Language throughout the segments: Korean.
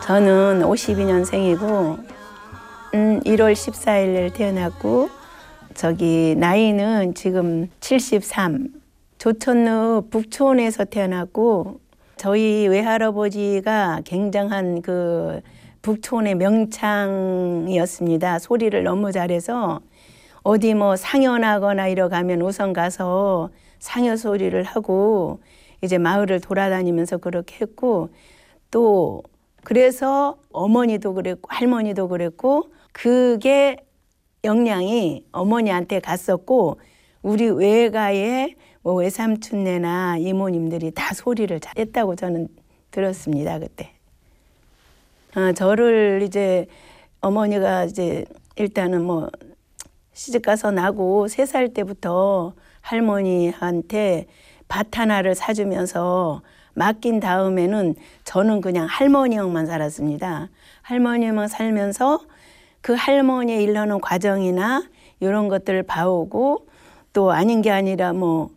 저는 52년생이고 1월 14일 태어났고 나이는 지금 73. 조천읍 북촌에서 태어났고 저희 외할아버지가 굉장한 그 북촌의 명창이었습니다. 소리를 너무 잘해서 어디 뭐 상여나거나 이러 가면 우선 가서 상여 소리를 하고 이제 마을을 돌아다니면서 그렇게 했고 또 그래서 어머니도 그랬고 할머니도 그랬고 그게 영향이 어머니한테 갔었고 우리 외가에 뭐 외삼촌네나 이모님들이 다 소리를 잘했다고 저는 들었습니다 그때. 저를 이제 어머니가 이제 일단은 뭐 시집 가서 나고 3살 때부터 할머니한테 밭 하나를 사주면서 맡긴 다음에는 저는 그냥 할머니형만 살았습니다. 할머니형만 살면서 그 할머니의 일하는 과정이나 이런 것들을 봐오고 또 아닌 게 아니라 뭐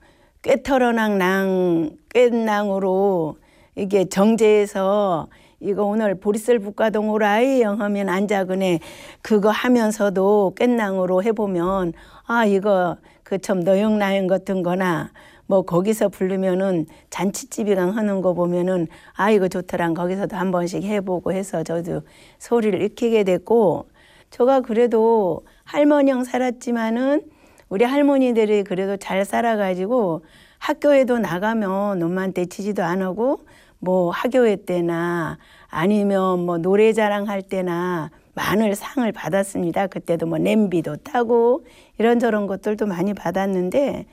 꿰낭으로 이게 정제해서 이거 오늘 보리쌀 붓가동 오라이 하면 앉아그네 그거 하면서도 꿰낭으로 해보면 아 이거 그 참 너영나영 같은 거나 뭐 거기서 부르면은 잔치집이랑 하는 거 보면은 아 이거 좋더란 거기서도 한 번씩 해보고 해서 저도 소리를 익히게 됐고 제가 그래도 할머니형 살았지만은 우리 할머니들이 그래도 잘 살아가지고 학교에도 나가면 엄마한테 치지도 안 하고 뭐 학교회 때나 아니면 뭐 노래자랑 할 때나 많은 상을 받았습니다. 그때도 뭐 냄비도 타고 이런저런 것들도 많이 받았는데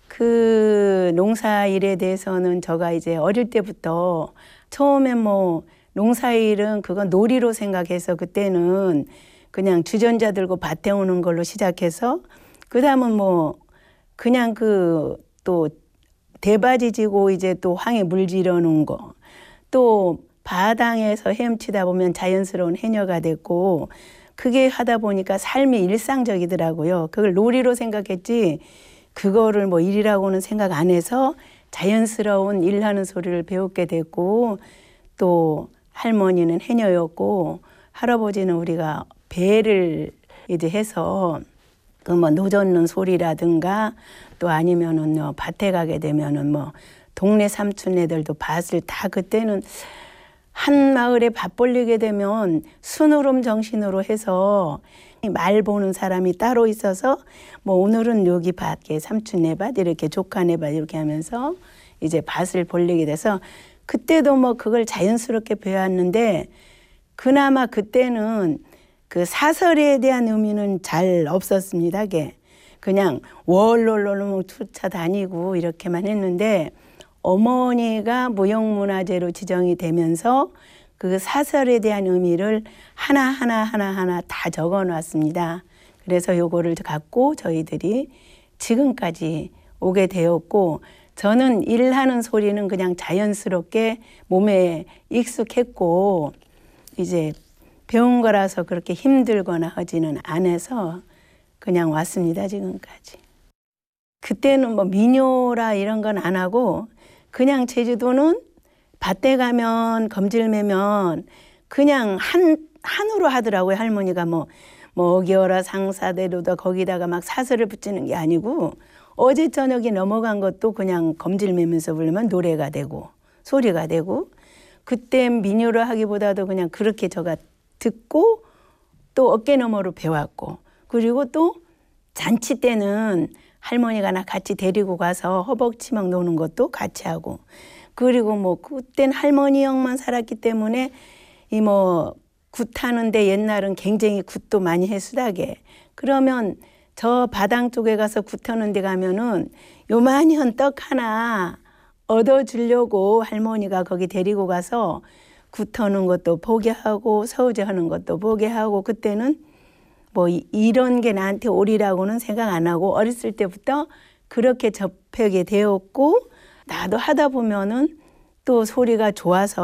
그 농사일에 대해서는 제가 이제 어릴 때부터 처음에 뭐 농사일은 그건 놀이로 생각해서 그때는 그냥 주전자 들고 밭에 오는 걸로 시작해서 그 다음은 뭐 그냥 그 또 대바지 지고 이제 또 황에 물 지르는 거 또 바당에서 헤엄치다 보면 자연스러운 해녀가 됐고 그게 하다 보니까 삶이 일상적이더라고요. 그걸 놀이로 생각했지 그거를 뭐 일이라고는 생각 안 해서 자연스러운 일하는 소리를 배우게 됐고 또 할머니는 해녀였고 할아버지는 우리가 배를 이제 해서 그 뭐 노 젓는 소리라든가 또 아니면은 밭에 가게 되면은 뭐 동네 삼촌네들도 밭을 다 그때는 한 마을에 밭 벌리게 되면 순으름 정신으로 해서 말 보는 사람이 따로 있어서 뭐 오늘은 여기 밭, 삼촌네 밭 이렇게 조카네 밭 이렇게 하면서 이제 밭을 벌리게 돼서 그때도 뭐 그걸 자연스럽게 배웠는데 그나마 그때는 그 사설에 대한 의미는 잘 없었습니다. 그냥 월롤로 쫓아다니고 이렇게만 했는데 어머니가 무형문화재로 지정이 되면서 그 사설에 대한 의미를 하나하나 다 적어놨습니다. 그래서 요거를 갖고 저희들이 지금까지 오게 되었고 저는 일하는 소리는 그냥 자연스럽게 몸에 익숙했고 이제 배운 거라서 그렇게 힘들거나 하지는 않아서 그냥 왔습니다, 지금까지. 그때는 뭐 민요라 이런 건 안 하고 그냥 제주도는 밭에 가면 검질 매면 그냥 한으로 하더라고요. 할머니가 뭐 어기어라 상사대로다 거기다가 막 사슬을 붙이는 게 아니고 어제 저녁에 넘어간 것도 그냥 검질 매면서 부르면 노래가 되고 소리가 되고 그때 민요를 하기보다도 그냥 그렇게 제가 듣고 또 어깨너머로 배웠고 그리고 또 잔치 때는 할머니가 나 같이 데리고 가서 허벅지막 노는 것도 같이 하고 그리고 뭐 그땐 할머니 형만 살았기 때문에 이 뭐 굿하는데 옛날은 굉장히 굿도 많이 했수다게 그러면 저 바당 쪽에 가서 굿하는 데 가면은 요만한 떡 하나 얻어주려고 할머니가 거기 데리고 가서 굿하는 것도 보게 하고 서우제하는 것도 보게 하고 그때는 뭐 이런 게 나한테 오리라고는 생각 안 하고 어렸을 때부터 그렇게 접하게 되었고 나도 하다 보면은 또 소리가 좋아서